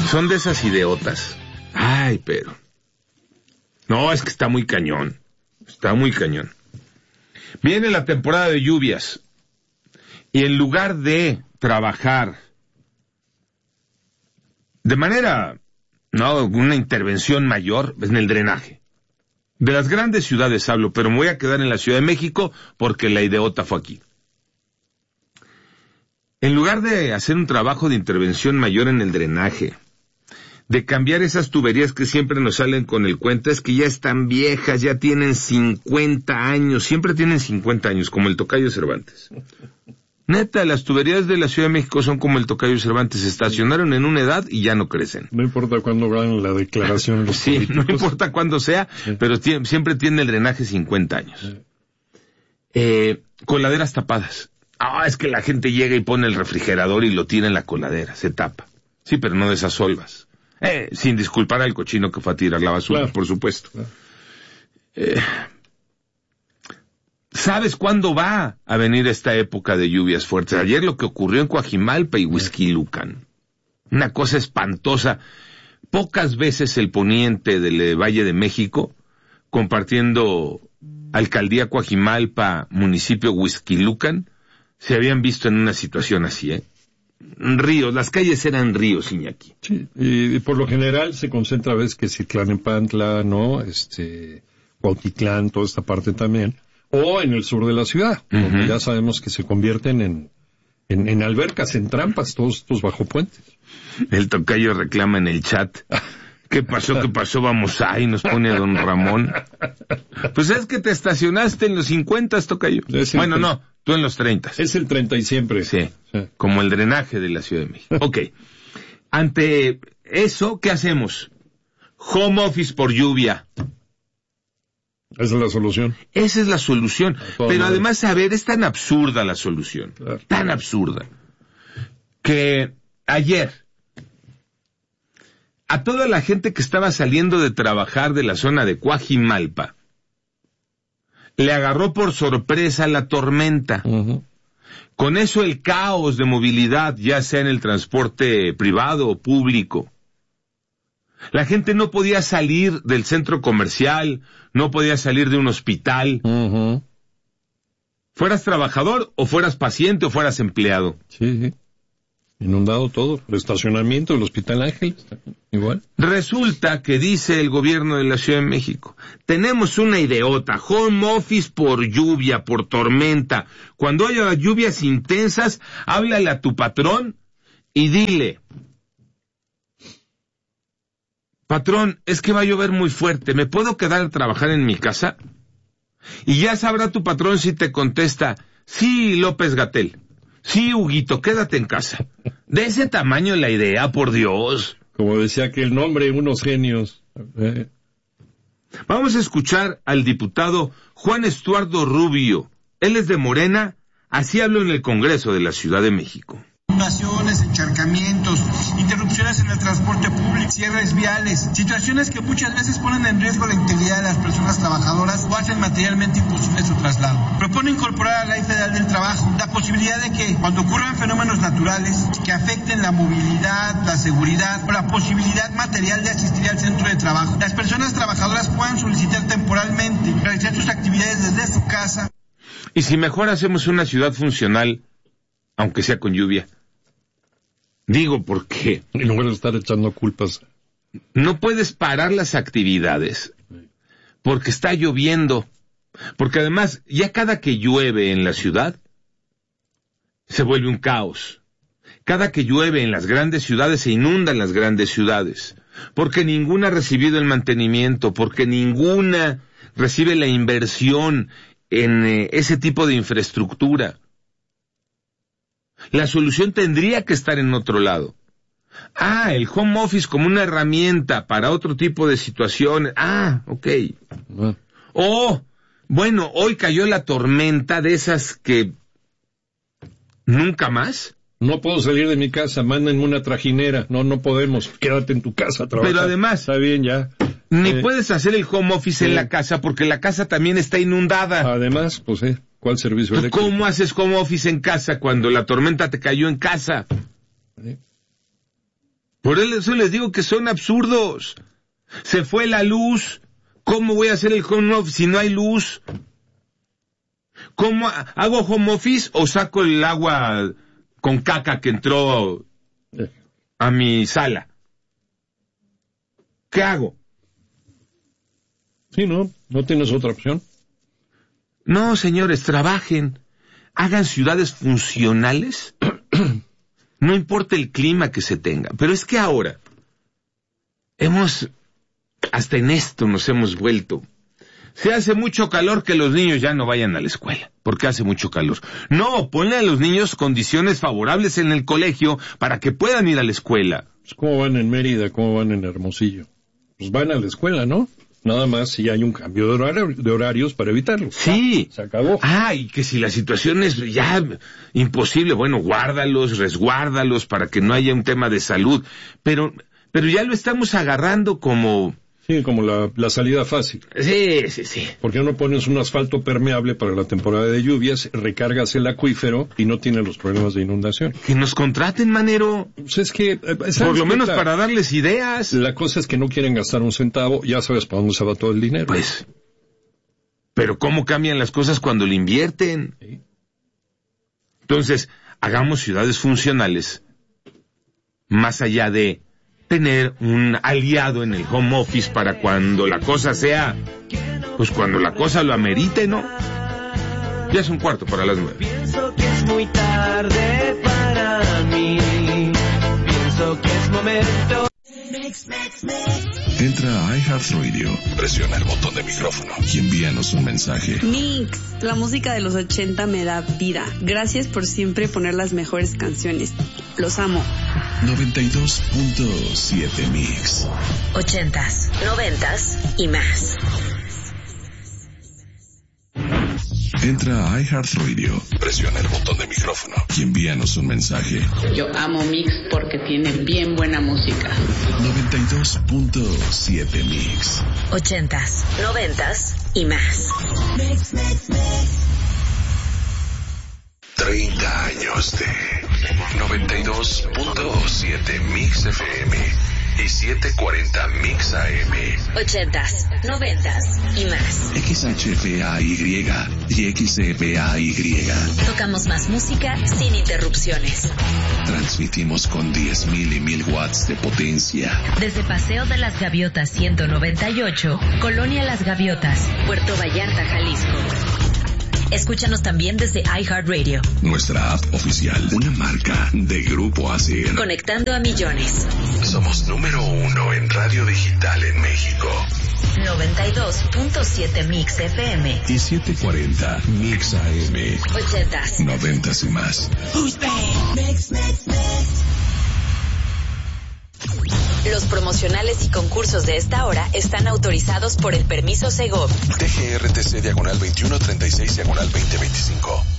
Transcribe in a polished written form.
Son de esas ideotas. Ay, pero... No, es que está muy cañón. Está muy cañón. Viene la temporada de lluvias. Y en lugar de trabajar de manera, no, una intervención mayor en el drenaje. De las grandes ciudades hablo, pero me voy a quedar en la Ciudad de México porque la ideota fue aquí. En lugar de hacer un trabajo de intervención mayor en el drenaje, de cambiar esas tuberías que siempre nos salen con el cuento, es que ya están viejas, ya tienen 50 años, siempre tienen 50 años, como el tocayo Cervantes. Neta, las tuberías de la Ciudad de México son como el tocayo Cervantes, se estacionaron en una edad y ya no crecen. No importa cuándo hagan la declaración. Los sí, políticos. No importa cuándo sea, sí. Pero siempre tiene el drenaje 50 años. Sí. Coladeras tapadas. Es que la gente llega y pone el refrigerador y lo tira en la coladera, se tapa. Sí, pero no de esas solvas. Sin disculpar al cochino que fue a tirar la basura, claro. Por supuesto. Claro. ¿Sabes cuándo va a venir esta época de lluvias fuertes? Ayer lo que ocurrió en Coajimalpa y Huixquilucan. Una cosa espantosa. Pocas veces el poniente del Valle de México, compartiendo alcaldía Coajimalpa, municipio Huixquilucan, se habían visto en una situación así, Ríos, las calles eran ríos, Iñaki. Sí, y por lo general se concentra a veces que Citlanepantla, ¿no? Cuautitlán, toda esta parte también. O en el sur de la ciudad, donde ya sabemos que se convierten en albercas, en trampas, todos estos bajo puentes. El tocayo reclama en el chat. ¿Qué pasó? Vamos ahí, nos pone a don Ramón. Pues es que te estacionaste en los 50, tocayo. Bueno, no, tú en los 30. Es el 30 y siempre. Sí, como el drenaje de la Ciudad de México. Ok. Ante eso, ¿qué hacemos? Home office por lluvia. Esa es la solución. Esa es la solución. Pero además, a ver, es tan absurda la solución. Claro. Tan absurda. Que ayer, a toda la gente que estaba saliendo de trabajar de la zona de Coajimalpa, le agarró por sorpresa la tormenta. Con eso el caos de movilidad, ya sea en el transporte privado o público. La gente no podía salir del centro comercial, no podía salir de un hospital. Fueras trabajador o fueras paciente o fueras empleado. Sí. Inundado todo. El estacionamiento del Hospital Ángel, igual. Resulta que dice el gobierno de la Ciudad de México, tenemos una ideota, home office por lluvia, por tormenta. Cuando haya lluvias intensas, háblale a tu patrón y dile, patrón, es que va a llover muy fuerte, ¿me puedo quedar a trabajar en mi casa? Y ya sabrá tu patrón si te contesta, sí, López-Gatell. Sí, Huguito, quédate en casa. De ese tamaño la idea, por Dios. Como decía aquel nombre, unos genios. Vamos a escuchar al diputado Juan Estuardo Rubio. Él es de Morena, así habló en el Congreso de la Ciudad de México. Inundaciones, encharcamientos, interrupciones en el transporte público, cierres viales, situaciones que muchas veces ponen en riesgo la integridad de las personas trabajadoras o hacen materialmente imposible su traslado. Propone incorporar a la Ley Federal del Trabajo la posibilidad de que cuando ocurran fenómenos naturales que afecten la movilidad, la seguridad o la posibilidad material de asistir al centro de trabajo, las personas trabajadoras puedan solicitar temporalmente realizar sus actividades desde su casa. Y si mejor hacemos una ciudad funcional, aunque sea con lluvia. Digo, ¿por qué? En lugar de estar echando culpas. No puedes parar las actividades porque está lloviendo. Porque además, ya cada que llueve en la ciudad, se vuelve un caos. Cada que llueve en las grandes ciudades, se inundan las grandes ciudades. Porque ninguna ha recibido el mantenimiento, porque ninguna recibe la inversión en ese tipo de infraestructura. La solución tendría que estar en otro lado. El home office como una herramienta para otro tipo de situaciones. Ok. Bueno, hoy cayó la tormenta de esas que nunca más. No puedo salir de mi casa, mándenme una trajinera. No podemos, quédate en tu casa a trabajar. Pero además, está bien ya. Ni puedes hacer el home office en la casa porque la casa también está inundada. Además, pues ¿cuál servicio eléctrico? ¿Cómo haces home office en casa cuando la tormenta te cayó en casa? Por eso les digo que son absurdos. Se fue la luz. ¿Cómo voy a hacer el home office si no hay luz? ¿Cómo hago home office o saco el agua con caca que entró a mi sala? ¿Qué hago? Sí, no tienes otra opción. No, señores, trabajen. Hagan ciudades funcionales. No importa el clima que se tenga. Pero es que ahora hasta en esto nos hemos vuelto. Se hace mucho calor, que los niños ya no vayan a la escuela, porque hace mucho calor. No, ponle a los niños condiciones favorables en el colegio para que puedan ir a la escuela. Pues, ¿cómo van en Mérida? ¿Cómo van en Hermosillo? Pues van a la escuela, ¿no? Nada más si hay un cambio de horarios para evitarlo. Sí. Se acabó. Y que si la situación es ya imposible, bueno, guárdalos, resguárdalos para que no haya un tema de salud. Pero ya lo estamos agarrando como... Sí, como la salida fácil. Sí. ¿Por qué no pones un asfalto permeable para la temporada de lluvias, recargas el acuífero y no tienes los problemas de inundación? Que nos contraten, Manero. Pues es que... Por lo menos para darles ideas. La cosa es que no quieren gastar un centavo, ya sabes para dónde se va todo el dinero. Pues, pero ¿cómo cambian las cosas cuando le invierten? Sí. Entonces, hagamos ciudades funcionales, más allá de tener un aliado en el home office para cuando la cosa sea, pues cuando la cosa lo amerite, ¿no? Ya es 8:45. Pienso que es muy tarde para mí. Pienso que es momento. Entra a iHeartRadio, presiona el botón de micrófono y envíanos un mensaje. Mix, la música de los 80 me da vida. Gracias por siempre poner las mejores canciones. Los amo. 92.7 Mix. 80s, 90s y más. Entra a iHeartRadio, presiona el botón de micrófono y envíanos un mensaje. Yo amo Mix porque tiene bien buena música. 92.7 Mix. 80s, 90s y más. 30 años de 92.7 Mix FM y 740 Mix AM. 80s, 90s y más. XHFAY y XFAY. Tocamos más música sin interrupciones. Transmitimos con 10.000 y 1.000 watts de potencia. Desde Paseo de las Gaviotas 198, Colonia Las Gaviotas, Puerto Vallarta, Jalisco. Escúchanos también desde iHeartRadio. Nuestra app oficial, una marca de Grupo ASIR. Conectando a millones. Somos número 1 en radio digital en México. 92.7 Mix FM. Y 740 Mix AM. 80s. 90s y más. Los promocionales y concursos de esta hora están autorizados por el permiso Segov. TGRTC /2136/2025.